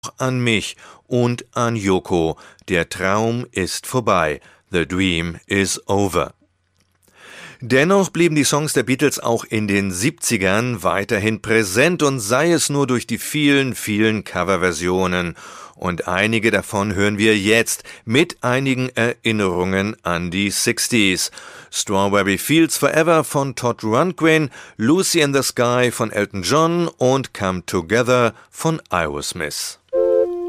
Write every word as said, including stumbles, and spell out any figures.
an mich und an Yoko. Der Traum ist vorbei. The dream is over. Dennoch blieben die Songs der Beatles auch in den siebzigern weiterhin präsent und sei es nur durch die vielen, vielen Coverversionen. Und einige davon hören wir jetzt mit einigen Erinnerungen an die sechziger. Strawberry Fields Forever von Todd Rundgren, Lucy in the Sky von Elton John und Come Together von Aerosmith.